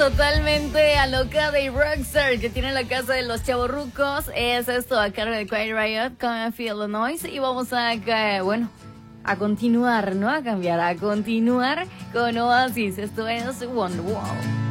Totalmente alocada y rockstar que tiene la casa de los chavorrucos. Es esto a cargo de Quiet Riot con Feel the Noise. Y vamos a, a continuar, ¿no? A cambiar, a continuar con Oasis. Esto es Wonderwall.